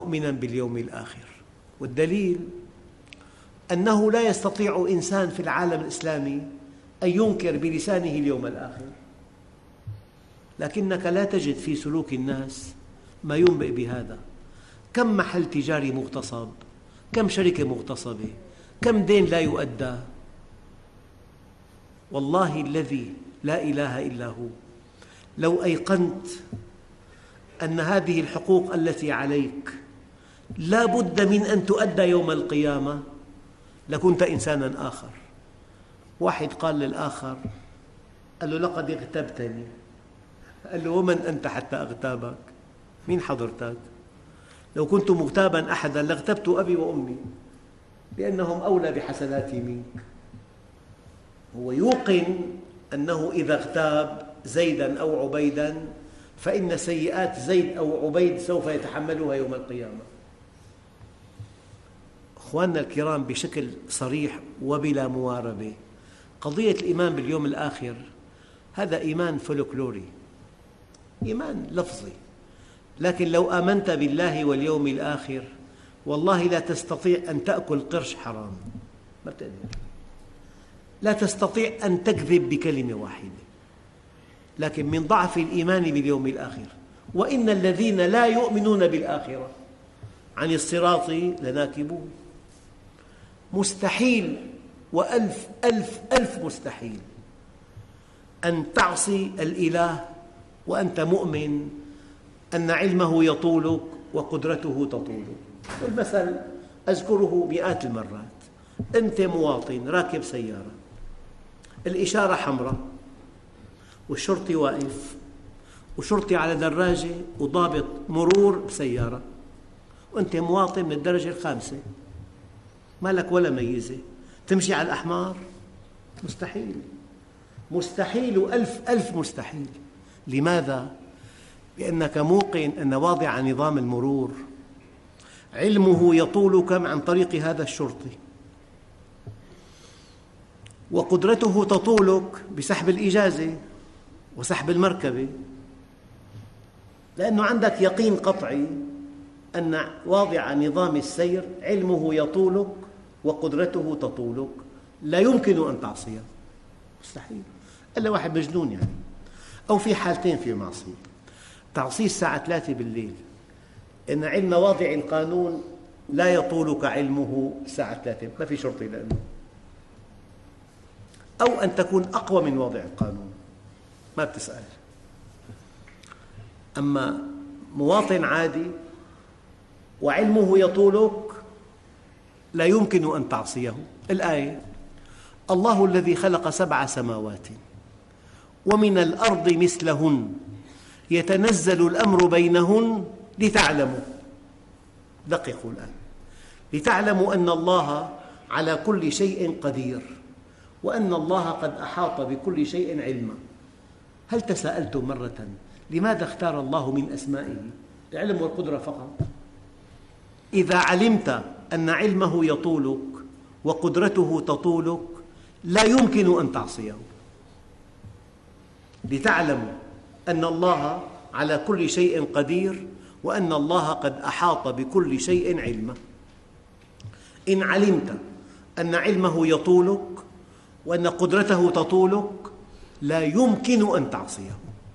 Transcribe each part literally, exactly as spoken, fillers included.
مؤمنا باليوم الآخر. والدليل أنه لا يستطيع إنسان في العالم الإسلامي أن ينكر بلسانه اليوم الآخر، لكنك لا تجد في سلوك الناس ما ينبئ بهذا. كم محل تجاري مغتصب، كم شركة مغتصبة، كم دين لا يؤدى. والله الذي لا إله إلا هو، لو أيقنت أن هذه الحقوق التي عليك لا بد من أن تؤدى يوم القيامة لكنت إنسانا آخر. واحد قال للآخر، قال له: لقد اغتبتني. قال له: ومن أنت حتى أغتابك؟ مين حضرتك؟ لو كنت مغتابا أحدا لاغتبت أبي وأمي لأنهم أولى بحسناتي منك. هو يوقن أنه إذا اغتاب زيدا أو عبيدا فإن سيئات زيد أو عبيد سوف يتحملها يوم القيامة. أخواننا الكرام، بشكل صريح وبلا مواربة، قضية الإيمان باليوم الآخر هذا إيمان فولكلوري، إيمان لفظي. لكن لو آمنت بالله واليوم الآخر والله لا تستطيع أن تأكل قرش حرام، ما بتقدر. لا تستطيع أن تكذب بكلمة واحدة، لكن من ضعف الإيمان باليوم الآخر. وإن الذين لا يؤمنون بالآخرة عن الصراط لناكبون. مستحيل وألف ألف ألف مستحيل أن تعصي الإله وأنت مؤمن أن علمه يطولك وقدرته تطولك. والمثل أذكره مئات المرات. أنت مواطن راكب سيارة، الإشارة حمراء والشرطي واقف، وشرطي على دراجة وضابط مرور بسيارة، وأنت مواطن من الدرجة الخامسة، ما لك ولا ميزة، تمشي على الأحمر؟ مستحيل، مستحيل ألف ألف مستحيل. لماذا؟ لأنك موقن أن واضع نظام المرور علمه يطولك عن طريق هذا الشرطي، وقدرته تطولك بسحب الإجازة وسحب المركبة، لأنه عندك يقين قطعي أن واضع نظام السير علمه يطولك وقدرته تطولك، لا يمكن أن تعصيه، مستحيل. إلا واحد مجنون يعني. أو في حالتين في معصية: تعصيه الساعة ثلاثة بالليل، إن علم واضع القانون لا يطولك علمه الساعة ثلاثة، ما في شرطي لأنه. أو أن تكون أقوى من واضع القانون، ما بتسأل. أما مواطن عادي وعلمه يطولك لا يمكن أن تعصيه. الآية: الله الذي خلق سبع سماوات ومن الأرض مثلهن يتنزل الأمر بينهن لتعلموا. دققوا الآن: لتعلموا أن الله على كل شيء قدير وأن الله قد أحاط بكل شيء علما. هل تساءلتم مرة لماذا اختار الله من أسمائه العلم والقدرة فقط؟ إذا علمت أن علمه يطولك وقدرته تطولك لا يمكن أن تعصيه. لتعلموا أن الله على كل شيء قدير وأن الله قد أحاط بكل شيء علما. إن علمت أن علمه يطولك وأن قدرته تطولك لا يمكن أن تعصيه.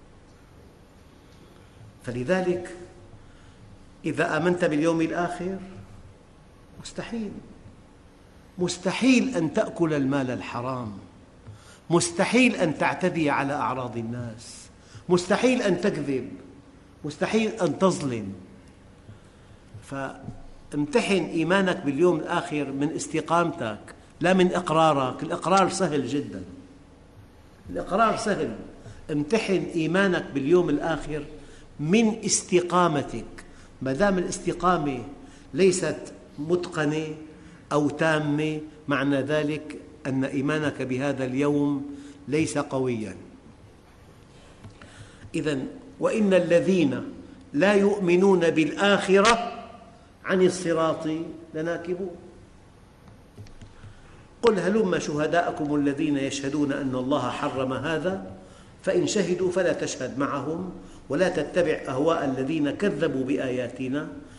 فلذلك إذا آمنت باليوم الآخر مستحيل مستحيل أن تأكل المال الحرام، مستحيل أن تعتدي على أعراض الناس، مستحيل أن تكذب، مستحيل أن تظلم. فامتحن إيمانك باليوم الآخر من استقامتك لا من إقرارك. الإقرار سهل جدا، الإقرار سهل. امتحن إيمانك باليوم الآخر من استقامتك. ما دام الاستقامة ليست متقنة أو تامة معنى ذلك أن إيمانك بهذا اليوم ليس قوياً. إذن وإن الذين لا يؤمنون بالآخرة عن الصراط لناكبون. قل هلم شهداءكم الذين يشهدون أن الله حرم هذا فإن شهدوا فلا تشهد معهم ولا تتبع أهواء الذين كذبوا بآياتنا